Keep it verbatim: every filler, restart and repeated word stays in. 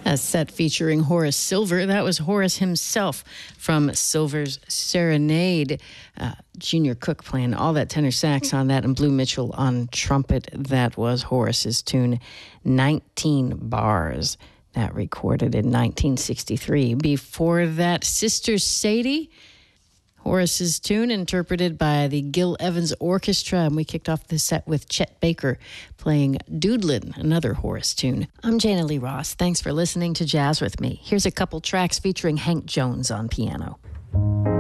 A set featuring Horace Silver. That was Horace himself from Silver's Serenade. Uh, Junior Cook playing all that tenor sax on that, and Blue Mitchell on trumpet. That was Horace's tune, nineteen bars. That recorded in nineteen sixty-three. Before that, Sister Sadie, Horace's tune, interpreted by the Gil Evans Orchestra. And we kicked off the set with Chet Baker playing Doodlin', another Horace tune. I'm Jana Lee Ross. Thanks for listening to Jazz with Me. Here's a couple tracks featuring Hank Jones on piano.